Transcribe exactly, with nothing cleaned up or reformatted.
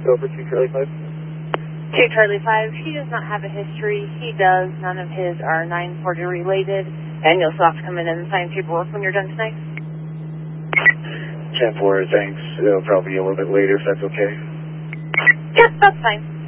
over to Charlie five. To Charlie five, he does not have a history. He does. None of his are nine forty related. And you'll still have to come in and sign paperwork when you're done tonight. ten four, thanks. It'll probably be a little bit later if that's okay. Yes, that's fine.